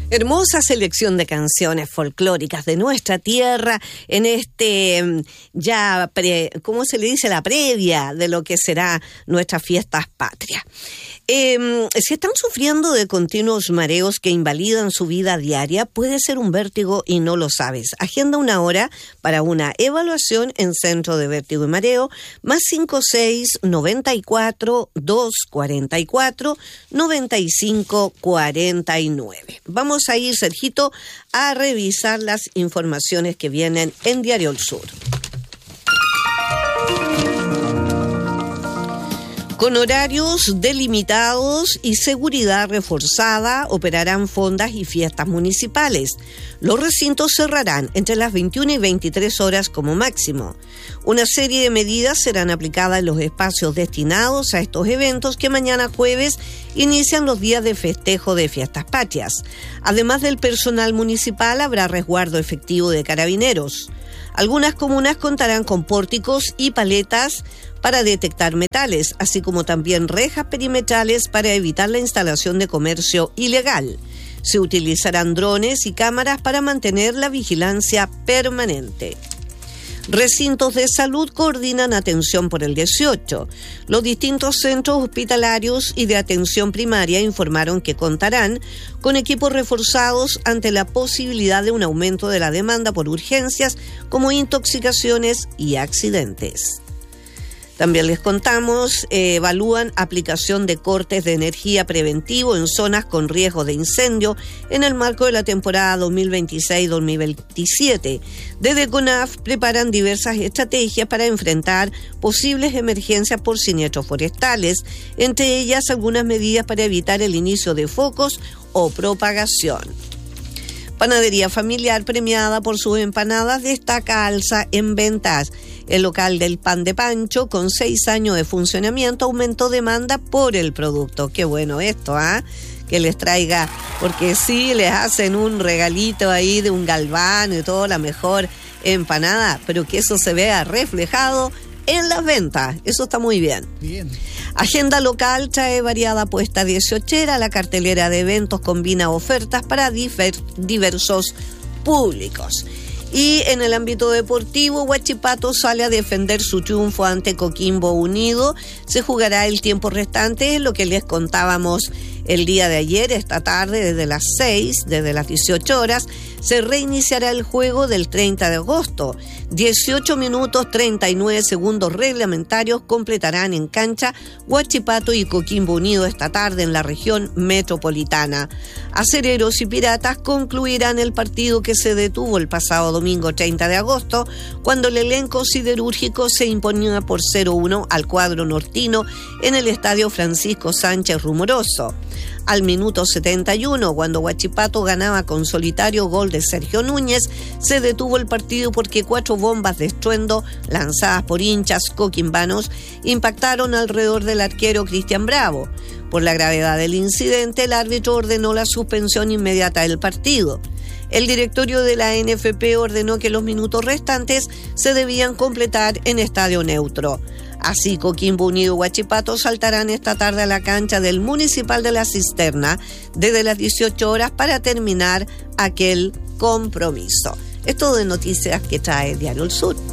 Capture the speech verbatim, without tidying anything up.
Hermosa selección de canciones folclóricas de nuestra tierra en este ya, pre, ¿cómo se le dice? La previa de lo que será nuestras fiestas patrias. Eh, si están sufriendo de continuos mareos que invalidan su vida diaria, puede ser un vértigo y no lo sabes. Agenda una hora para una evaluación en Centro de Vértigo y Mareo, más cinco seis noventa y cuatro dos cuarenta y cuatro noventa y cinco cuarenta y nueve. Vamos a ir, Sergito, a revisar las informaciones que vienen en Diario El Sur. Con horarios delimitados y seguridad reforzada, operarán fondas y fiestas municipales. Los recintos cerrarán entre las veintiuna y veintitrés horas como máximo. Una serie de medidas serán aplicadas en los espacios destinados a estos eventos que mañana jueves inician los días de festejo de fiestas patrias. Además del personal municipal, habrá resguardo efectivo de carabineros. Algunas comunas contarán con pórticos y paletas para detectar metales, así como también rejas perimetrales para evitar la instalación de comercio ilegal. Se utilizarán drones y cámaras para mantener la vigilancia permanente. Recintos de salud coordinan atención por el dieciocho. Los distintos centros hospitalarios y de atención primaria informaron que contarán con equipos reforzados ante la posibilidad de un aumento de la demanda por urgencias como intoxicaciones y accidentes. También les contamos, eh, evalúan aplicación de cortes de energía preventivo en zonas con riesgo de incendio en el marco de la temporada dos mil veintiséis dos mil veintisiete. Desde CONAF preparan diversas estrategias para enfrentar posibles emergencias por siniestros forestales, entre ellas algunas medidas para evitar el inicio de focos o propagación. Panadería familiar premiada por sus empanadas destaca alza en ventas. El local del Pan de Pancho, con seis años de funcionamiento, aumentó demanda por el producto. Qué bueno esto, ¿ah? ¿eh? Que les traiga, porque sí, les hacen un regalito ahí de un galván y todo, la mejor empanada, pero que eso se vea reflejado en las ventas. Eso está muy bien. Bien. Agenda local trae variada puesta dieciochera. La cartelera de eventos combina ofertas para difer- diversos públicos. Y en el ámbito deportivo, Huachipato sale a defender su triunfo ante Coquimbo Unido. Se jugará el tiempo restante, es lo que les contábamos el día de ayer. Esta tarde, desde las seis, desde las dieciocho horas, se reiniciará el juego del treinta de agosto. dieciocho minutos treinta y nueve segundos reglamentarios completarán en cancha Huachipato y Coquimbo Unido esta tarde en la región metropolitana. Acereros y Piratas concluirán el partido que se detuvo el pasado domingo treinta de agosto, cuando el elenco siderúrgico se imponía por cero uno al cuadro nortino en el estadio Francisco Sánchez Rumoroso. Al minuto setenta y uno, cuando Huachipato ganaba con solitario gol de Sergio Núñez, se detuvo el partido porque cuatro bombas de estruendo lanzadas por hinchas coquimbanos impactaron alrededor del arquero Cristian Bravo. Por la gravedad del incidente, el árbitro ordenó la suspensión inmediata del partido. El directorio de la N F P ordenó que los minutos restantes se debían completar en estadio neutro. Así, Coquimbo Unido y Huachipato saltarán esta tarde a la cancha del Municipal de la Cisterna desde las dieciocho horas para terminar aquel compromiso. Esto de noticias que trae Diario El Sur.